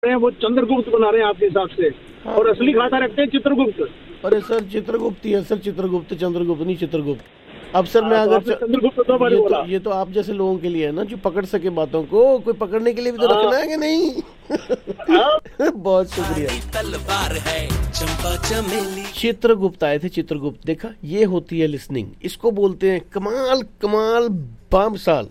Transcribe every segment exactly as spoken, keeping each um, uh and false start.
रहे हैं वो चंद्रगुप्त बना रहे हैं आपके हिसाब से, हाँ, और असली खाता रखते हैं चित्रगुप्त। अरे सर चित्रगुप्त ही है सर, चित्रगुप्त चंद्रगुप्त नहीं चित्रगुप्त। अब सर मैं हाँ, तो अगर आपने च... चंद्रगुप्त दो बार ये बोला। तो ये तो आप जैसे लोगों के लिए है ना जो पकड़ सके बातों को, कोई पकड़ने के लिए भी तो हाँ। रखना है कि नहीं। हाँ? बहुत शुक्रिया। तलवार है चंपा चमेली। चित्रगुप्त आए थे, चित्रगुप्त देखा, ये होती है लिसनिंग, इसको बोलते हैं कमाल कमाल बामसाल।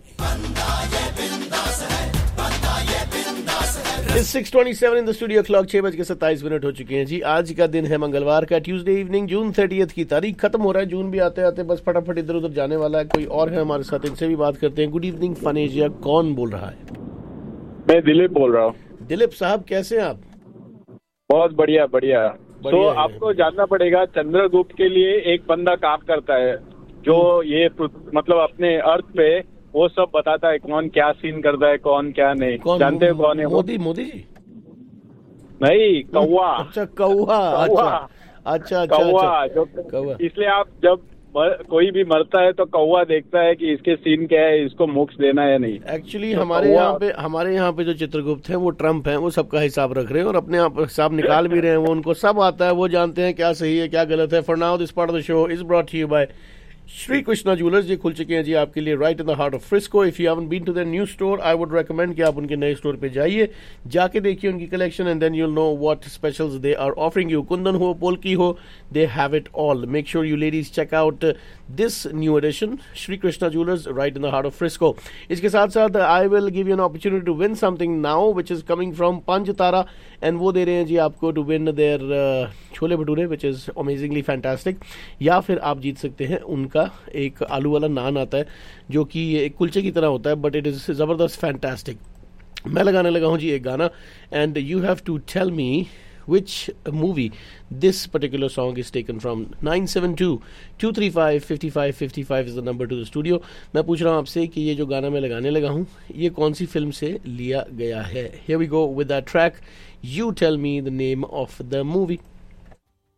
Six twenty seven in the studio clock, छह बज के सत्ताईस मिनट हो चुके हैं जी। आज का दिन है मंगलवार का, ट्यूसडे इवनिंग, जून थर्टियथ की तारीख खत्म हो रहा है। जून भी आते आते बस फटाफट इधर उधर जाने वाला है। कोई और है हमारे साथ, इनसे भी बात करते हैं। गुड इवनिंग फनेजिया, कौन बोल रहा है? मैं दिलीप बोल रहा हूँ। दिलीप साहब कैसे हैं आप? बहुत बढ़िया बढ़िया। तो बढ़िया है। आपको जानना पड़ेगा, चंद्रगुप्त के लिए एक बंदा काम करता है जो ये पृथ- मतलब अपने अर्थ पे वो सब बताता है, कौन क्या सीन करता है, कौन क्या नहीं। कौन? जानते हो कौन है वो? मोदी मोदी जी? नहीं, कौवा। अच्छा कौवा। अच्छा कौवा। अच्छा अच्छा कौवा अच्छा जो कौवा। इसलिए आप जब मर, कोई भी मरता है तो कौवा देखता है कि इसके सीन क्या है, इसको मोक्ष देना है या नहीं। एक्चुअली तो हमारे कौवा- यहाँ पे हमारे यहाँ पे जो चित्रगुप्त हैं वो ट्रम्प हैं, वो सबका हिसाब रख रहे हैं और अपने आप हिसाब निकाल भी रहे हैं। वो उनको सब आता है, वो जानते हैं क्या सही है क्या गलत है। For now this part of the show is brought to you bye Shri Krishna jewellers. ये खुल चुके हैं जी आपके लिए right in the heart of Frisco. If you haven't been to the new store, I would recommend कि आप उनके नए स्टोर पे जाइए, जाके देखिए उनकी collection and then you'll know what specials they are offering you. Kundan हो, पोल्की हो, they have it all. Make sure you ladies check out this new addition Shri Krishna jewellers right in the heart of Frisco. इसके साथ साथ I will give you an opportunity to win something now which is coming from punch Tara, and वो दे रहे हैं जी आपको to win there chole bhature which is amazingly fantastic. या फिर आप जीत सकते हैं उनका एक आलू वाला नान आता है जो कि एक कुलचे की तरह होता है, बट इट इज जबरदस्त फैंटास्टिक। मैं लगाने लगा हूं जी एक गाना, and you have to tell me which movie this particular song is taken from. nine seven two two three five five five five five is the number to the studio. मैं पूछ रहा हूँ आपसे कि ये जो गाना मैं लगाने लगा हूँ ये कौन सी फिल्म से लिया गया है? Here we go with that track. You tell me the name of the movie.